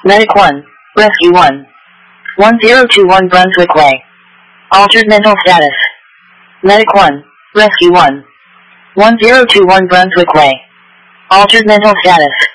Medic 1, Rescue 1. 1021 Brunswick Way. Altered mental status. Medic 1, Rescue 1. 1021 Brunswick Way. Altered mental status.